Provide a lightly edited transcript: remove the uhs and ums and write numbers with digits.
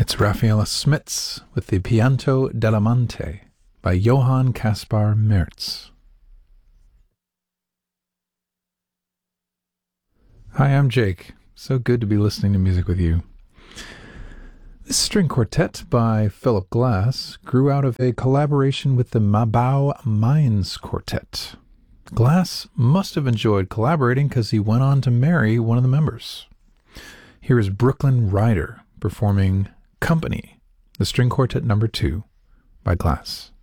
It's Raffaella Smits with the Pianto dell'Amante by Johann Caspar Merz. Hi, I'm Jake. So good to be listening to music with you. This string quartet by Philip Glass grew out of a collaboration with the Mabau Mainz Quartet. Glass must have enjoyed collaborating because he went on to marry one of the members. Here is Brooklyn Ryder performing Company, the string quartet number 2 by Glass.